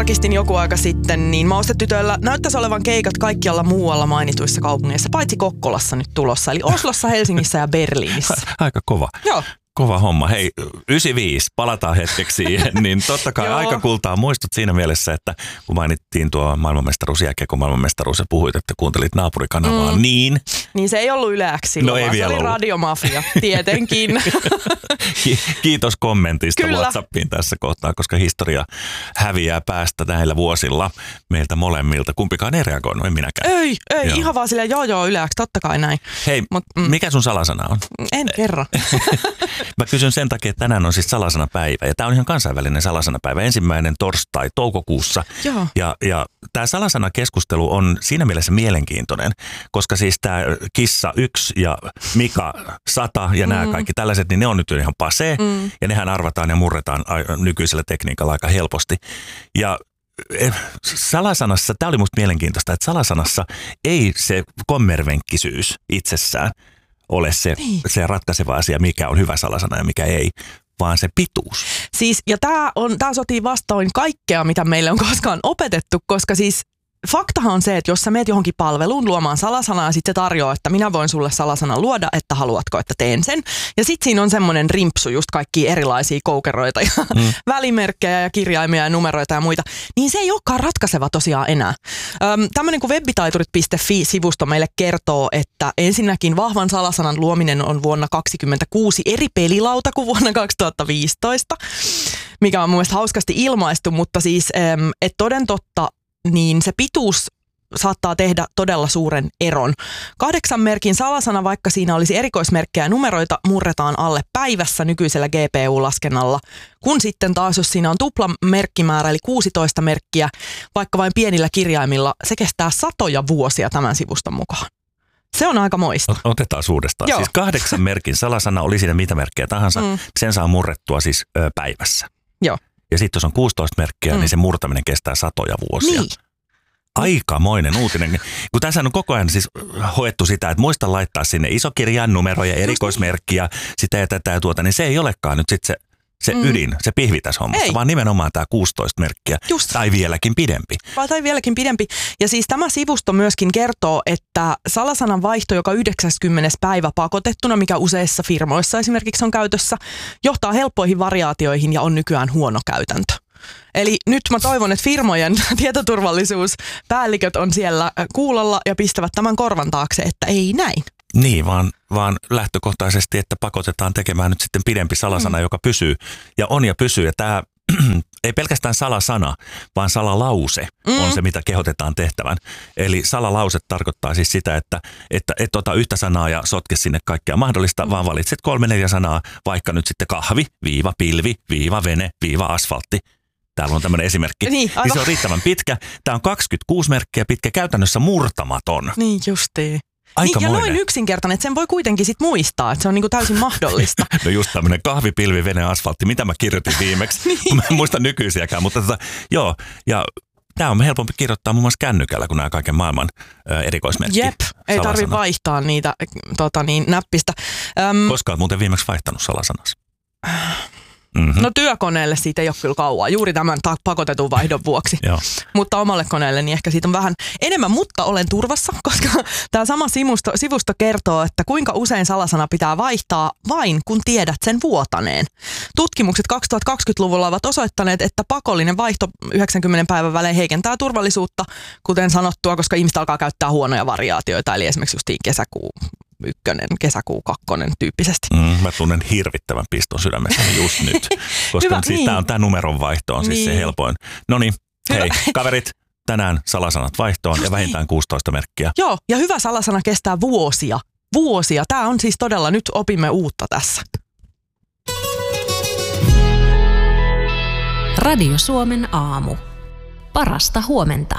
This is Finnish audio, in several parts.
tarkistin joku aika sitten, niin Maustetytöillä näyttäisi olevan keikat kaikkialla muualla mainituissa kaupungeissa, paitsi Kokkolassa nyt tulossa, eli Oslossa, Helsingissä ja Berliinissä. Aika kova. Joo. Kova homma. Hei, 95, palataan hetkeksi siihen, niin totta kai aika kultaa muistut siinä mielessä, että kun mainittiin tuo maailmanmestaruus, jääkiekon maailmanmestaruus ja puhuit, että kuuntelit naapurikanavaa, niin... Niin se ei ollut Yle X silloin, vaan se oli Radiomafia, tietenkin. Kiitos kommentista Kyllä. WhatsAppiin tässä kohtaa, koska historia häviää päästä näillä vuosilla meiltä molemmilta. Kumpikaan ei reagoinut, en minäkään. Ei, ihan vaan silleen joo, Yle X, totta kai näin. Hei, mikä sun salasana on? En kerro. Mä kysyn sen takia, että tänään on siis salasanapäivä ja tämä on ihan kansainvälinen salasanapäivä, 1. torstai toukokuussa. Joo. Ja tämä salasanakeskustelu on siinä mielessä mielenkiintoinen, koska siis tämä Kissa 1 ja Mika 100 ja nämä kaikki tällaiset, niin ne on nyt ihan pasee ja nehän arvataan ja murretaan nykyisellä tekniikalla aika helposti. Ja salasanassa, tämä oli musta mielenkiintoista, että salasanassa ei se kommervenkkisyys itsessään ole se ratkaiseva asia, mikä on hyvä salasana ja mikä ei, vaan se pituus. Siis, ja tää sotii vastoin kaikkea, mitä meille on koskaan opetettu, koska siis faktahan on se, että jos sä meet johonkin palveluun luomaan salasanaa ja sitten se tarjoaa, että minä voin sulle salasanan luoda, että haluatko, että teen sen. Ja sitten siinä on semmoinen rimpsu, just kaikki erilaisia koukeroita ja välimerkkejä ja kirjaimia ja numeroita ja muita. Niin se ei olekaan ratkaiseva tosiaan enää. Tämmöinen kuin webitaiturit.fi-sivusto meille kertoo, että ensinnäkin vahvan salasanan luominen on vuonna 2026 eri pelilauta kuin vuonna 2015, mikä on mun mielestä hauskasti ilmaistu, mutta siis että toden totta, niin se pituus saattaa tehdä todella suuren eron. 8 merkin salasana, vaikka siinä olisi erikoismerkkejä ja numeroita, murretaan alle päivässä nykyisellä GPU-laskennalla. Kun sitten taas, jos siinä on tupla merkkimäärä, eli 16 merkkiä, vaikka vain pienillä kirjaimilla, se kestää satoja vuosia tämän sivuston mukaan. Se on aika moista. Otetaan uudestaan. Joo. Siis 8 merkin salasana, oli siinä mitä merkkejä tahansa, sen saa murrettua siis päivässä. Joo. Ja sitten jos on 16 merkkiä, niin se murtaminen kestää satoja vuosia. Niin. Aikamoinen uutinen. Kun tässä on koko ajan siis hoettu sitä, että muista laittaa sinne isokirjan numeroja, erikoismerkkiä, sitä ja tätä ja tuota, niin se ei olekaan nyt sitten se ydin, se pihvi tässä hommassa, vaan nimenomaan tämä 16 merkkiä. Just. Tai vieläkin pidempi. Tai vieläkin pidempi. Ja siis tämä sivusto myöskin kertoo, että salasanan vaihto joka 90. päivä pakotettuna, mikä useissa firmoissa esimerkiksi on käytössä, johtaa helppoihin variaatioihin ja on nykyään huono käytäntö. Eli nyt mä toivon, että firmojen tietoturvallisuuspäälliköt on siellä kuulolla ja pistävät tämän korvan taakse, että ei näin. Niin, vaan lähtökohtaisesti, että pakotetaan tekemään nyt sitten pidempi salasana, joka pysyy ja pysyy. Ja tämä ei pelkästään salasana, vaan salalause on se, mitä kehotetaan tehtävän. Eli salalause tarkoittaa siis sitä, että et ota yhtä sanaa ja sotke sinne kaikkea mahdollista, vaan valitset 3-4 sanaa, vaikka nyt sitten kahvi, viiva, pilvi, viiva, vene, viiva, asfaltti. Täällä on tämmöinen esimerkki. Niin se on riittävän pitkä. Tämä on 26 merkkiä pitkä, käytännössä murtamaton. Niin justiin. Niin, ja noin yksinkertainen, että sen voi kuitenkin sit muistaa, että se on niinku täysin mahdollista. No just tämmöinen kahvi, pilvi, vene, asfaltti, mitä mä kirjoitin viimeksi. Niin. Mä en muista nykyisiäkään, mutta joo. Ja tämä on helpompi kirjoittaa muun muassa kännykällä kuin nämä kaiken maailman erikoismerkki. Jep, ei tarvitse vaihtaa niitä näppistä. Koska olet muuten viimeksi vaihtanut salasanasi? No työkoneelle siitä ei ole kyllä kauan, juuri tämän pakotetun vaihdon vuoksi. Mutta omalle koneelle niin ehkä siitä on vähän enemmän, mutta olen turvassa, koska tämä sama sivusto kertoo, että kuinka usein salasana pitää vaihtaa vain kun tiedät sen vuotaneen. Tutkimukset 2020-luvulla ovat osoittaneet, että pakollinen vaihto 90 päivän välein heikentää turvallisuutta, kuten sanottua, koska ihmiset alkaa käyttää huonoja variaatioita, eli esimerkiksi justiin kesäkuu 1, kesäkuu 2 tyyppisesti. Mä tunnen hirvittävän piston sydämessä just nyt, koska hyvä, siis tämä numeron vaihto on siis se helpoin. Noniin, hei kaverit, tänään salasanat vaihtoon just ja vähintään 16 merkkiä. Joo, ja hyvä salasana kestää vuosia. Vuosia. Tämä on siis todella, nyt opimme uutta tässä. Radio Suomen aamu. Parasta huomenta.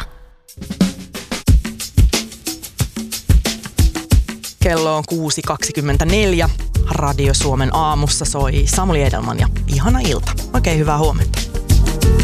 Kello on 6.24. Radio Suomen aamussa soi Samuli Edelman ja ihana ilta. Oikein hyvää huomenta.